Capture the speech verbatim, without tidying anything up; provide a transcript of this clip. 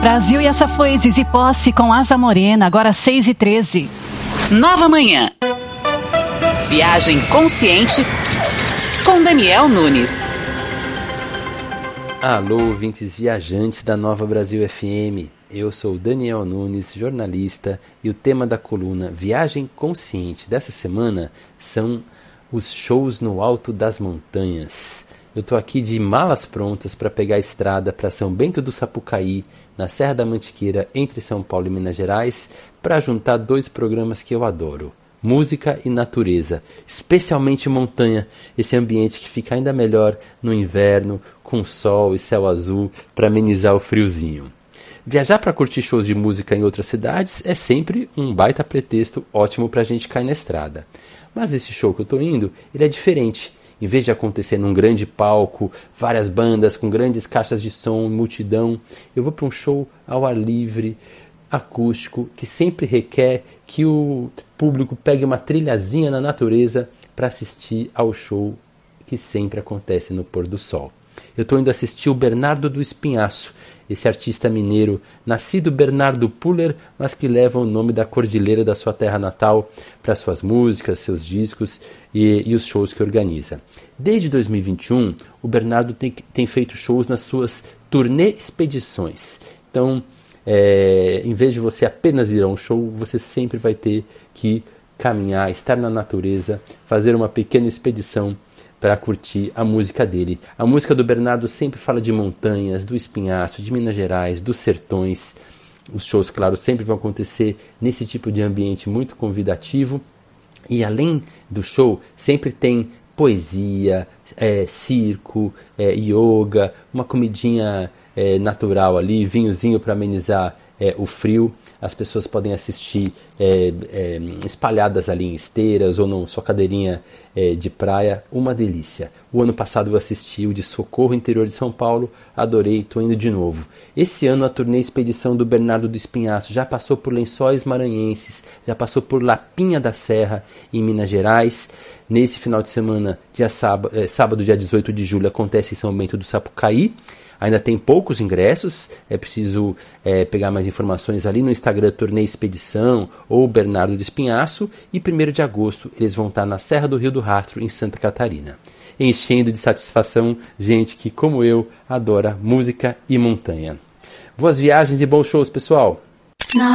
Brasil, e essa foi Zizi Posse com Asa Morena, agora seis e treze. Nova Manhã. Viagem consciente com Daniel Nunes. Alô, ouvintes viajantes da Nova Brasil F M. Eu sou Daniel Nunes, jornalista, e o tema da coluna Viagem Consciente dessa semana são os shows no alto das montanhas. Eu estou aqui de malas prontas para pegar a estrada para São Bento do Sapucaí, na Serra da Mantiqueira, entre São Paulo e Minas Gerais, para juntar dois programas que eu adoro: música e natureza, especialmente montanha, esse ambiente que fica ainda melhor no inverno, com sol e céu azul, para amenizar o friozinho. Viajar para curtir shows de música em outras cidades é sempre um baita pretexto ótimo para a gente cair na estrada. Mas esse show que eu estou indo, ele é diferente. Em vez de acontecer num grande palco, várias bandas com grandes caixas de som, multidão, eu vou para um show ao ar livre, acústico, que sempre requer que o público pegue uma trilhazinha na natureza para assistir ao show que sempre acontece no pôr do sol. Eu estou indo assistir o Bernardo do Espinhaço, esse artista mineiro, nascido Bernardo Puller, mas que leva o nome da cordilheira da sua terra natal para suas músicas, seus discos e, e os shows que organiza. Desde dois mil e vinte e um, o Bernardo tem, tem feito shows nas suas turnê expedições. Então, é, em vez de você apenas ir a um show, você sempre vai ter que caminhar, estar na natureza, fazer uma pequena expedição para curtir a música dele. A música do Bernardo sempre fala de montanhas, do Espinhaço, de Minas Gerais, dos sertões. Os shows, claro, sempre vão acontecer nesse tipo de ambiente muito convidativo. E além do show, sempre tem poesia, é, circo, é, yoga, uma comidinha é, natural ali, vinhozinho para amenizar é, o frio. As pessoas podem assistir é, é, espalhadas ali em esteiras ou na sua cadeirinha é, de praia. Uma delícia. O ano passado eu assisti o de Socorro, interior de São Paulo. Adorei, estou indo de novo. Esse ano a turnê expedição do Bernardo do Espinhaço já passou por Lençóis Maranhenses, já passou por Lapinha da Serra, em Minas Gerais. Nesse final de semana, dia sábado, é, sábado, dia dezoito de julho, acontece em São Bento do Sapucaí. Ainda tem poucos ingressos, é preciso é, pegar mais informações ali no Instagram Turnê Expedição ou Bernardo do Espinhaço. E primeiro de agosto eles vão estar na Serra do Rio do Rastro, em Santa Catarina. Enchendo de satisfação gente que, como eu, adora música e montanha. Boas viagens e bons shows, pessoal!